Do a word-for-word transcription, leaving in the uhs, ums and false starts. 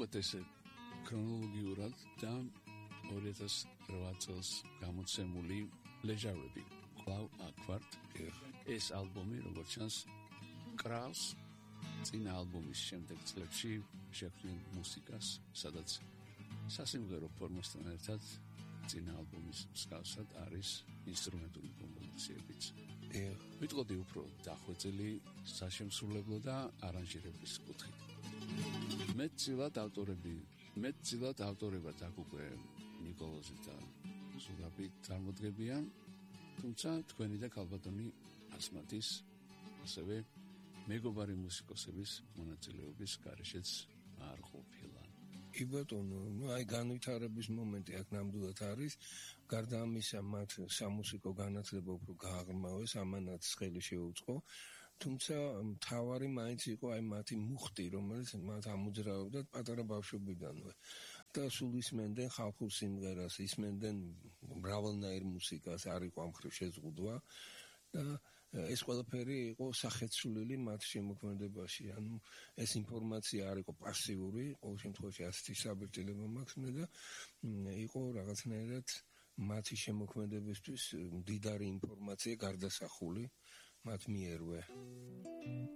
მივყვეთ ესე ქრონოლოგიურად და ორი ათას რვა წელს გამოცემული ლეჟავები კვლავ აქვართ. ეს ალბომი, როგორც ჩანს, კრავს წინა ალბომის შემდეგ წლებში შექმნილ მუსიკას, სადაც სასიმღერო ფორმასთან ერთად წინა ალბომის მსგავსად არის ინსტრუმენტული კომპოზიციებიც. ვიტყოდი უფრო დახვეწილი საშემსრულებლო და არანჟირების კუთხით. მეტწილად ავტორები, მეტწილად ავტორებად აქ უკვე ნიკოლოზი და ზურაბი წარმოდგებიან, თუმცა თქვენი და ქალბატონი ასმათის, ასევე მეგობარი მუსიკოსების მონაწილეობის გარეშეც არ ყოფილა. კი ბატონო, ну აი განვითარების მომენტი აქ ნამდვილად არის. გარდა ამისა, მათ სამუსიკო განათლება უფრო გააღრმავეს, ამანაც ხელი შეუწყო. თუმცა მთავარი მაინც იყო აი მათი მუხტი, რომელიც მათ ამოძრავებდა პატარა ბავშვობიდანვე. და სულ ისმენდნენ ხალხურ სიმღერას, ისმენდნენ მრავალნაირ მუსიკას, არ იყო ამ მხრივ შეზღუდვა. და ეს ყველაფერი იყო სახეცვლილი მათ შემოქმედებაში. ანუ ეს ინფორმაცია არ იყო პასიური, ყოველ შემთხვევაში ასეთი საბირთილება მაქვს მე და იყო რაღაცნაირად მათი შემოქმედებისთვის მდიდარი ინფორმაცია გარდასახული მათ მიერვე.